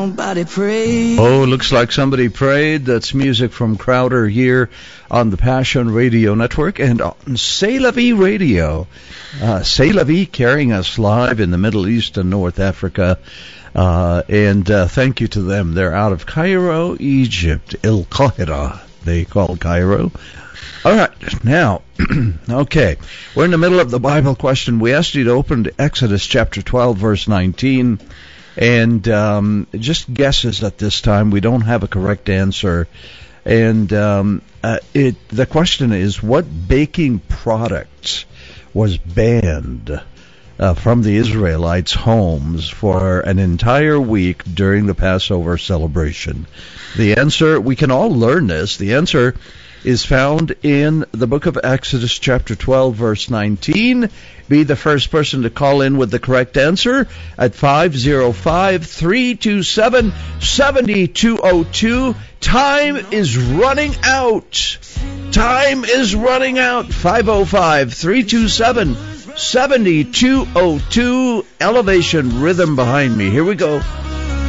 Somebody prayed. Oh, looks like somebody prayed. That's music from Crowder here on the Passion Radio Network and on C'est La Vie Radio. C'est La Vie carrying us live in the Middle East and North Africa. And thank you to them. They're out of Cairo, Egypt. El Qahira, they call Cairo. All right, now, okay, we're in the middle of the Bible question. We asked you to open to Exodus chapter 12, verse 19. And just guesses at this time. We don't have a correct answer. And the question is, what baking product was banned from the Israelites' homes for an entire week during the Passover celebration? The answer, we can all learn this. The answer is found in the book of Exodus chapter 12, verse 19. Be the first person to call in with the correct answer at 505-327-7202. Time is running out. Time is running out. 505-327-7202. Elevation Rhythm behind me. Here we go.